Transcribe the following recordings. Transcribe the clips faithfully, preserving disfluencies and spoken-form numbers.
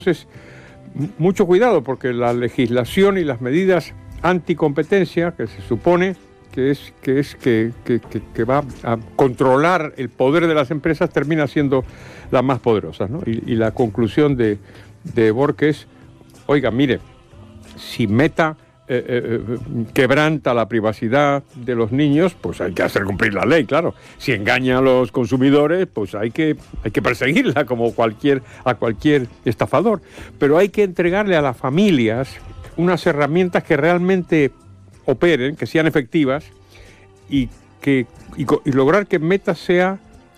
Entonces, mucho cuidado, porque la legislación y las medidas anticompetencia, que se supone que es que, es, que, que, que, que va a controlar el poder de las empresas, termina siendo la más poderosa, ¿no? Y, y la conclusión de, de Bork es, oiga, mire, si Meta eh, eh, quebranta la privacidad de los niños, pues hay que hacer cumplir la ley, claro. Si engaña a los consumidores, pues hay que, hay que perseguirla como cualquier, a cualquier estafador. Pero hay que entregarle a las familias unas herramientas que realmente operen, que sean efectivas y, que, y, y lograr que Meta sea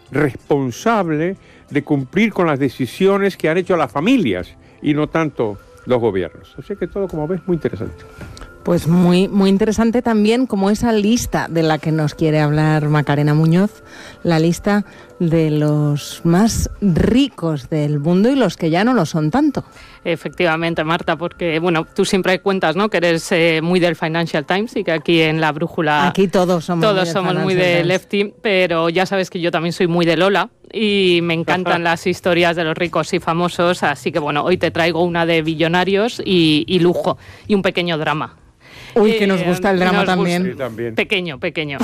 responsable de cumplir con las decisiones que han hecho las familias y no tanto los gobiernos. Así que todo, como ves, muy interesante. Pues muy, muy interesante también como esa lista de la que nos quiere hablar Macarena Muñoz, la lista de los más ricos del mundo y los que ya no lo son tanto. Efectivamente, Marta, porque bueno, tú siempre cuentas, ¿no?, que eres eh, muy del Financial Times y que aquí en La Brújula aquí todos somos todos muy somos muy de Lefty, pero ya sabes que yo también soy muy de Lola y me encantan las historias de los ricos y famosos, así que bueno, hoy te traigo una de billonarios y, y lujo y un pequeño drama. Uy, que nos gusta el drama también. Sí, también. Pequeño, pequeño.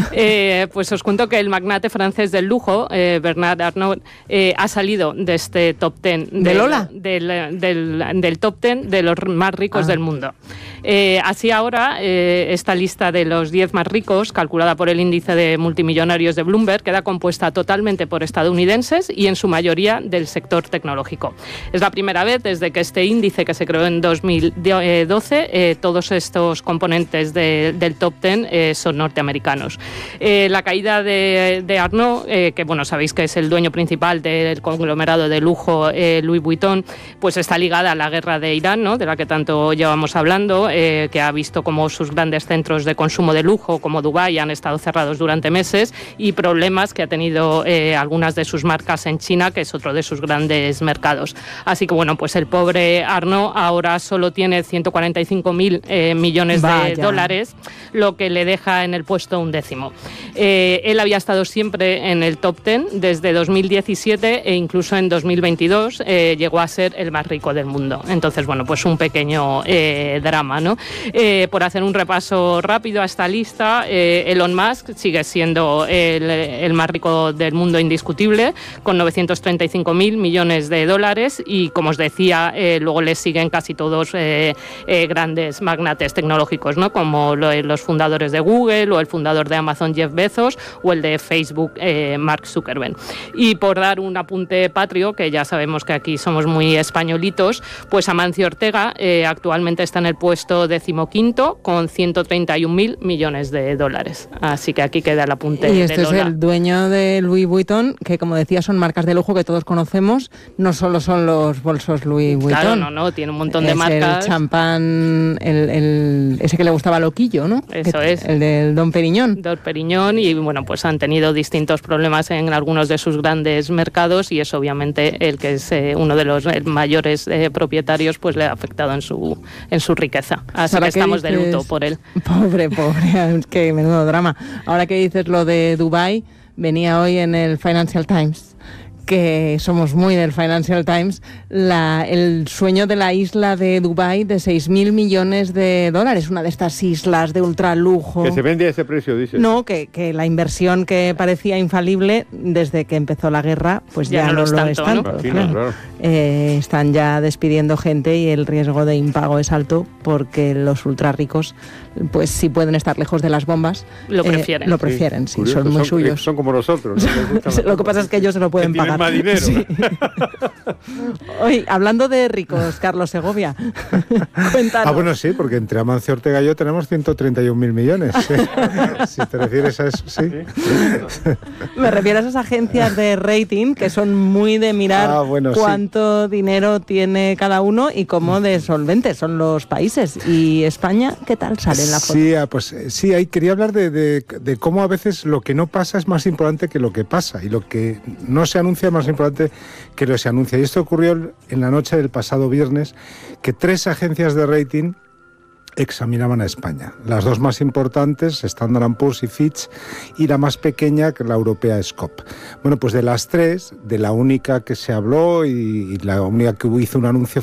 eh, pues os cuento que el magnate francés del lujo, eh, Bernard Arnault, eh, ha salido de este top ten. ¿De, ¿De Lola? Del, del, del, del top ten de los más ricos ah. del mundo. Eh, así ahora, eh, esta lista de los diez más ricos, calculada por el índice de multimillonarios de Bloomberg, queda compuesta totalmente por estadounidenses y en su mayoría del sector tecnológico. Es la primera vez desde que este índice, que se creó en dos mil doce, eh, todos estos componentes de, del top ten eh, son norteamericanos. Eh, la caída de, de Arnault, eh, que bueno, sabéis que es el dueño principal del conglomerado de lujo eh, Louis Vuitton, pues está ligada a la guerra de Irán, ¿no?, de la que tanto llevamos hablando, eh, que ha visto como sus grandes centros de consumo de lujo, como Dubái, han estado cerrados durante meses, y problemas que ha tenido eh, algunas de sus marcas en China, que es otro de sus grandes mercados. Así que bueno, pues el pobre Arnault ahora solo tiene ciento cuarenta y cinco mil eh, millones de dólares, lo que le deja en el puesto un décimo. Eh, él había estado siempre en el top ten desde dos mil diecisiete e incluso en dos mil veintidós eh, llegó a ser el más rico del mundo. Entonces, bueno, pues un pequeño eh, drama, ¿no? Eh, por hacer un repaso rápido a esta lista, eh, Elon Musk sigue siendo el, el más rico del mundo indiscutible, con novecientos treinta y cinco mil millones de dólares, y como os decía, eh, luego le siguen casi todos eh, eh, grandes magnates tecnológicos, ¿no?, como lo, los fundadores de Google o el fundador de Amazon, Jeff Bezos, o el de Facebook, eh, Mark Zuckerberg. Y por dar un apunte patrio, que ya sabemos que aquí somos muy españolitos, pues Amancio Ortega eh, actualmente está en el puesto decimoquinto con ciento treinta y un mil millones de dólares. Así que aquí queda el apunte. Y este de Lola. Es el dueño de Louis Vuitton, que como decía son marcas de lujo que todos conocemos, no solo son los bolsos Louis Vuitton. Claro, no, no, tiene un montón de es marcas. El champán, el, el, ese que le gustaba a Loquillo, ¿no? Eso que, es. El del Dom Perignon. Dom Perignon, y bueno, pues han tenido distintos problemas en algunos de sus grandes mercados, y eso obviamente el que es eh, uno de los mayores eh, propietarios, pues le ha afectado en su en su riqueza. Así que estamos dices, de luto por él. Pobre, pobre, es que menudo drama. Ahora que dices lo de Dubái, venía hoy en el Financial Times, que somos muy del Financial Times, la, el sueño de la isla de Dubái de seis mil millones de dólares, una de estas islas de ultralujo. Que se vende a ese precio, dices. No, que, que la inversión que parecía infalible desde que empezó la guerra, pues ya, ya no, no lo es tanto. ¿no? Imagino, claro. Claro. Eh, están ya despidiendo gente y el riesgo de impago es alto, porque los ultra ricos, pues si pueden estar lejos de las bombas, lo prefieren. Eh, lo prefieren, sí, sí son muy son, suyos. Son como nosotros. ¿no? Lo que pasa es que ellos se lo pueden pagar. Más dinero. Sí. Hoy, hablando de ricos, Carlos Segovia, cuéntanos. Ah, bueno, sí, porque entre Amancio Ortega y yo tenemos ciento treinta y un mil millones. ¿sí? Si te refieres a eso, sí. Me refiero a esas agencias de rating que son muy de mirar ah, bueno, cuánto sí. dinero tiene cada uno y cómo de solventes son los países. ¿Y España qué tal sale en la foto? Sí, pues sí, ahí quería hablar de, de, de cómo a veces lo que no pasa es más importante que lo que pasa, y lo que no se anuncia es más importante que lo se anuncia. Y esto ocurrió en la noche del pasado viernes, que tres agencias de rating examinaban a España. Las dos más importantes, Standard and Poor's y Fitch, y la más pequeña, que la europea, Scope. Bueno, pues de las tres, de la única que se habló y, y la única que hizo un anuncio